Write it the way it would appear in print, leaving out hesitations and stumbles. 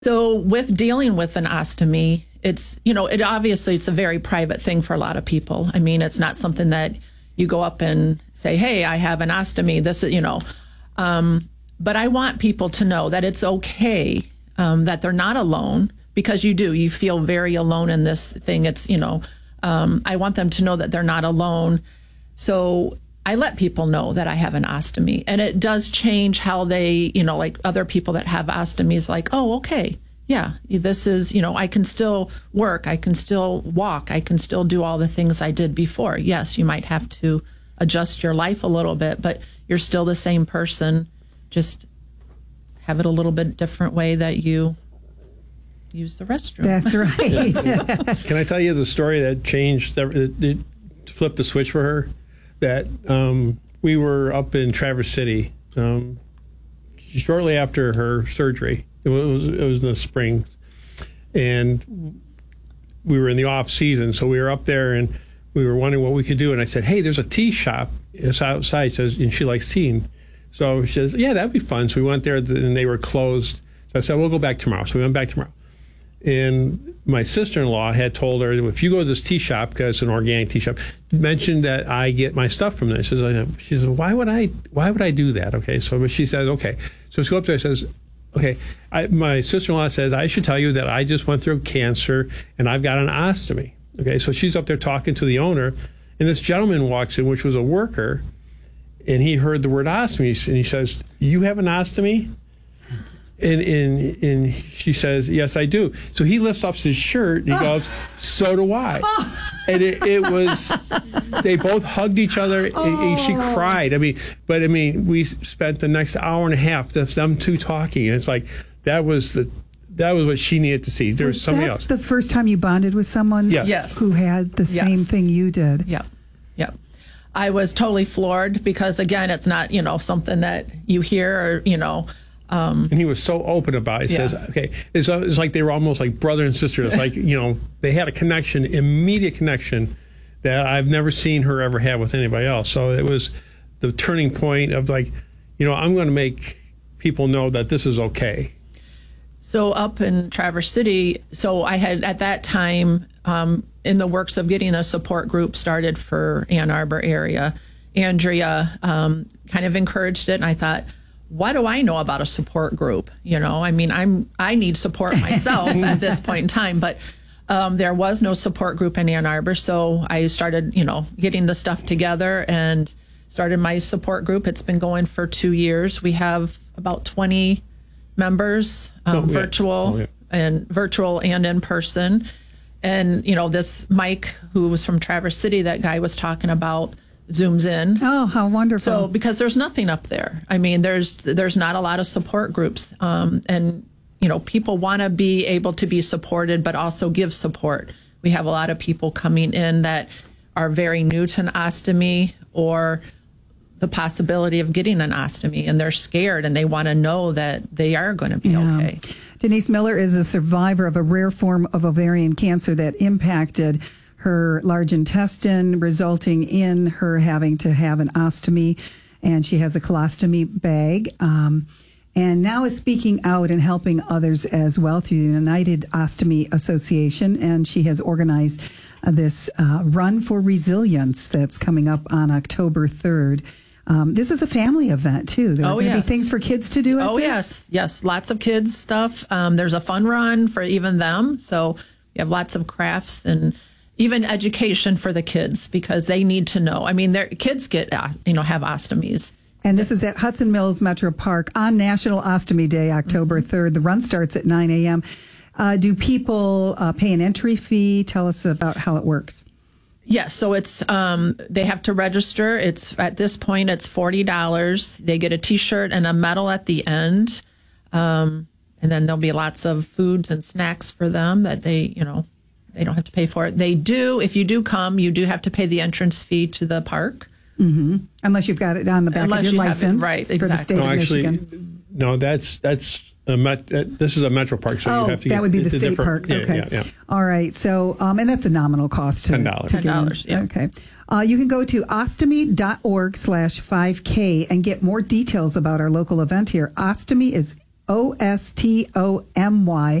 So with dealing with an ostomy, it's, it obviously it's a very private thing for a lot of people. I mean, it's not something that you go up and say, hey, I have an ostomy. This is, but I want people to know that it's okay, that they're not alone, because you feel very alone in this thing. It's, I want them to know that they're not alone. So I let people know that I have an ostomy, and it does change how they, like other people that have ostomies, like, oh, okay, yeah, this is, I can still work, I can still walk, I can still do all the things I did before. Yes, you might have to adjust your life a little bit, but you're still the same person, just have it a little bit different way that you use the restroom. That's right. Can I tell you the story that changed, it flipped the switch for her? That we were up in Traverse City shortly after her surgery. It was in the spring, and we were in the off season, so we were up there and we were wondering what we could do. And I said, "Hey, there's a tea shop. It's outside." And she likes tea. So she says, "Yeah, that'd be fun." So we went there, and they were closed. So I said, "We'll go back tomorrow." So we went back tomorrow. And my sister-in-law had told her, if you go to this tea shop, because it's an organic tea shop, mention that I get my stuff from there. She says, why would I do that? Okay, so she says, okay. So she goes up there and says, okay, my sister-in-law says, I should tell you that I just went through cancer and I've got an ostomy. Okay, so she's up there talking to the owner, and this gentleman walks in, which was a worker, and he heard the word ostomy, and he says, you have an ostomy? And she says, yes, I do. So he lifts up his shirt and he goes, so do I. And it was, they both hugged each other and she cried. But we spent the next hour and a half, them two talking. And it's like, that was what she needed to see. There was somebody else. The first time you bonded with someone Yes. who had the same thing you did? Yep. I was totally floored because, again, it's not, something that you hear or, and he was so open about it. He says, okay, it's like they were almost like brother and sister. It's like, they had a connection, immediate connection that I've never seen her ever have with anybody else. So it was the turning point of like, I'm going to make people know that this is okay. So up in Traverse City, so I had at that time in the works of getting a support group started for Ann Arbor area. Andrea kind of encouraged it, and I thought, what do I know about a support group? I need support myself at this point in time, but there was no support group in Ann Arbor. So I started, getting the stuff together and started my support group. It's been going for 2 years. We have about 20 members, virtual and in person. And, this Mike, who was from Traverse City, that guy was talking about, Zooms in. Oh, how wonderful. So, because there's nothing up there. There's not a lot of support groups. And, people want to be able to be supported, but also give support. We have a lot of people coming in that are very new to an ostomy or the possibility of getting an ostomy, and they're scared and they want to know that they are going to be okay. Denise Miller is a survivor of a rare form of ovarian cancer that impacted her large intestine, resulting in her having to have an ostomy, and she has a colostomy bag, and now is speaking out and helping others as well through the United Ostomy Association, and she has organized this Run for Resilience that's coming up on October 3rd. This is a family event, too. There are going to be things for kids to do at this? Yes, lots of kids stuff. There's a fun run for even them, so you have lots of crafts and even education for the kids, because they need to know. Their kids have ostomies. And this is at Hudson Mills Metro Park on National Ostomy Day, October 3rd. The run starts at 9 a.m. Do people pay an entry fee? Tell us about how it works. Yes, so it's they have to register. It's at this point it's $40. They get a T-shirt and a medal at the end, and then there'll be lots of foods and snacks for them that they don't have to pay for it. They do, if you do come, you do have to pay the entrance fee to the park. Mm-hmm. Unless you've got it on the back of your license, right? Exactly. For the state of Michigan. No, this is a metro park, so you have to get. That would be the state park. Okay. Yeah. All right. So, and that's a nominal cost. $10. $10. Yeah. Okay. You can go to ostomy.org/5K and get more details about our local event here. Ostomy is OSTOMY